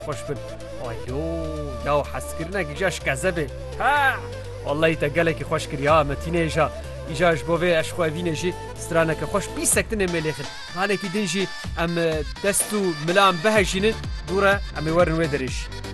خوش بن آیو یا حسکرنه گیجاش کذبه ها والله تا گلکی خوش کریا متینه جا ایجاش بوه اشخوا وینه جی سترانه که خوش بی سکتنه ملیخن حاله که دنجی ام دستو ملام بهجینه دوره ام ورن ودرش